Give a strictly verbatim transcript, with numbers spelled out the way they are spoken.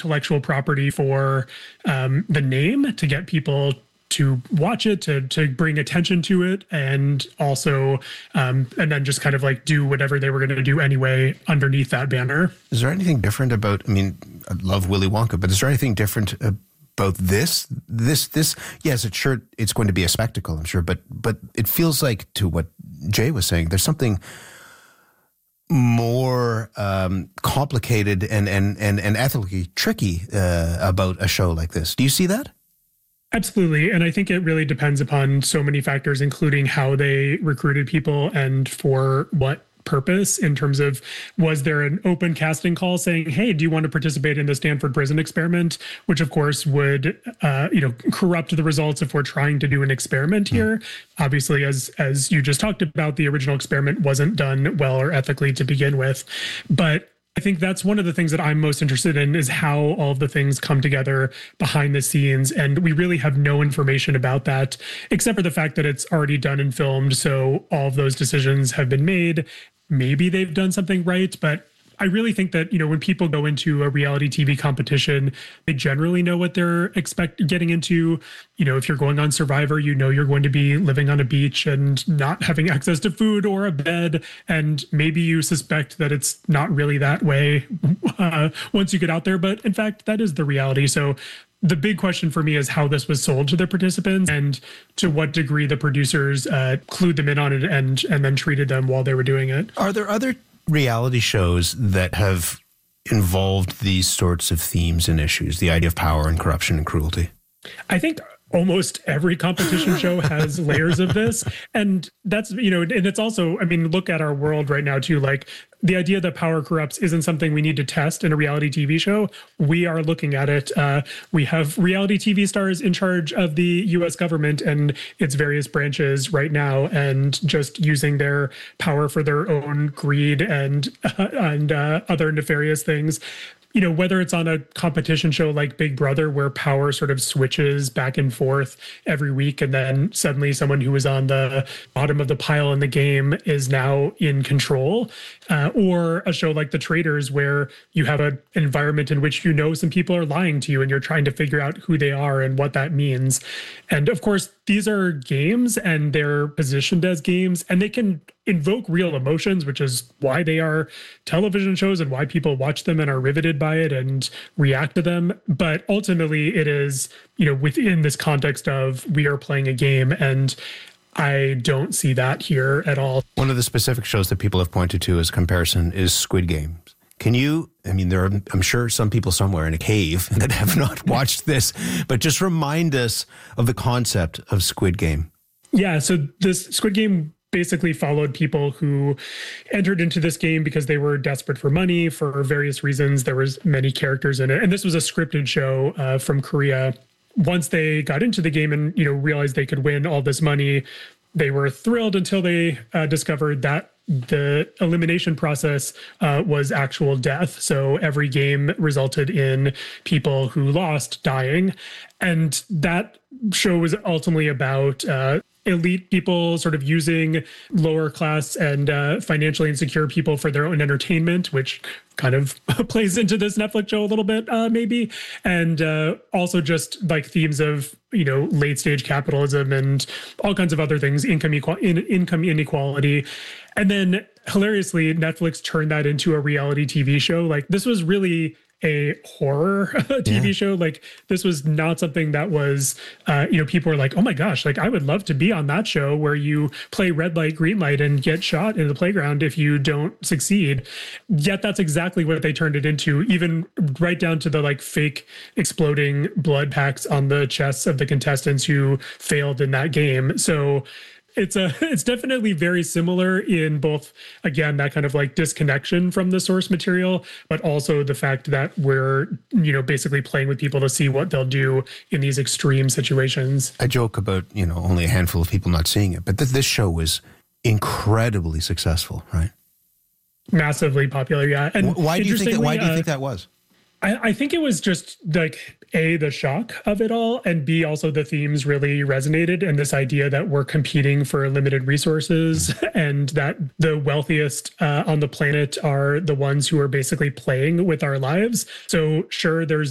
intellectual property for um, the name to get people to watch it, to to bring attention to it, and also, um, and then just kind of like do whatever they were going to do anyway underneath that banner. Is there anything different about, I mean, I love Willy Wonka, but is there anything different about this? This, this, yes, it's sure, it's going to be a spectacle, I'm sure, but but it feels like, to what Jay was saying, there's something more um, complicated and, and, and, and ethically tricky uh, about a show like this. Do you see that? Absolutely. And I think it really depends upon so many factors, including how they recruited people and for what purpose, in terms of, was there an open casting call saying, hey, do you want to participate in the Stanford prison experiment? Which of course would, uh, you know, corrupt the results if we're trying to do an experiment here. Mm. Obviously, as, as you just talked about, the original experiment wasn't done well or ethically to begin with. But I think that's one of the things that I'm most interested in, is how all of the things come together behind the scenes. And we really have no information about that, except for the fact that it's already done and filmed. So all of those decisions have been made. Maybe they've done something right, but I really think that, you know, when people go into a reality T V competition, they generally know what they're expect getting into. You know, if you're going on Survivor, you know you're going to be living on a beach and not having access to food or a bed. And maybe you suspect that it's not really that way uh, once you get out there. But in fact, that is the reality. So the big question for me is how this was sold to the participants and to what degree the producers uh, clued them in on it and and then treated them while they were doing it. Are there other reality shows that have involved these sorts of themes and issues, the idea of power and corruption and cruelty? I think almost every competition show has layers of this. And that's, you know, and it's also, I mean, look at our world right now too. Like, the idea that power corrupts isn't something we need to test in a reality T V show. We are looking at it. Uh, we have reality T V stars in charge of the U S government and its various branches right now, and just using their power for their own greed and uh, and uh, other nefarious things. You know, whether it's on a competition show like Big Brother, where power sort of switches back and forth every week, and then suddenly someone who was on the bottom of the pile in the game is now in control, uh, or a show like The Traitors, where you have a, an environment in which, you know, some people are lying to you and you're trying to figure out who they are and what that means. And of course, these are games and they're positioned as games, and they can invoke real emotions, which is why they are television shows and why people watch them and are riveted by it and react to them. But ultimately it is, you know, within this context of, we are playing a game, and I don't see that here at all. One of the specific shows that people have pointed to as comparison is Squid Game. Can you, I mean, there are, I'm sure, some people somewhere in a cave that have not watched this, but just remind us of the concept of Squid Game. Yeah, so this Squid Game basically followed people who entered into this game because they were desperate for money for various reasons. There was many characters in it, and this was a scripted show uh, from Korea. Once they got into the game and, you know, realized they could win all this money, they were thrilled until they uh, discovered that the elimination process uh, was actual death. So every game resulted in people who lost dying. And that show was ultimately about uh, elite people sort of using lower class and uh, financially insecure people for their own entertainment, which kind of plays into this Netflix show a little bit, uh, maybe. And uh, also just like themes of, you know, late stage capitalism and all kinds of other things, income, equal, in, income inequality. And then hilariously, Netflix turned that into a reality T V show. Like, this was really a horror T V yeah. show. Like, this was not something that was, uh, you know, people were like, oh my gosh, like, I would love to be on that show where you play red light, green light and get shot in the playground if you don't succeed. Yet that's exactly what they turned it into, even right down to the like fake exploding blood packs on the chests of the contestants who failed in that game. So It's a, it's definitely very similar in both, again, that kind of like disconnection from the source material, but also the fact that we're, you know, basically playing with people to see what they'll do in these extreme situations. I joke about, you know, only a handful of people not seeing it, but th- this show was incredibly successful, right? Massively popular, yeah. And why do you think that, why do you uh, think that was? I, I think it was just like, A, the shock of it all, and B, also the themes really resonated, and this idea that we're competing for limited resources and that the wealthiest uh, on the planet are the ones who are basically playing with our lives. So sure, there's